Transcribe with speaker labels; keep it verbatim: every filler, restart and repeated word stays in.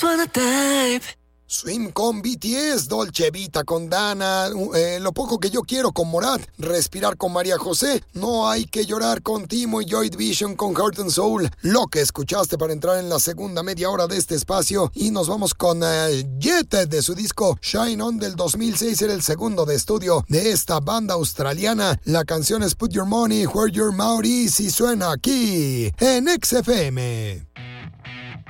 Speaker 1: Swim con B T S, Dolce Vita con Dana, eh, Lo poco que yo quiero con Morat, Respirar con María José, No hay que llorar con Timo y Joy Division con Heart and Soul. Lo que escuchaste para entrar en la segunda media hora de este espacio, y nos vamos con eh, Jet de su disco Shine On del dos mil seis, era el segundo de estudio de esta banda australiana. La canción es Put Your Money Where Your Mouth Is y suena aquí en X F M.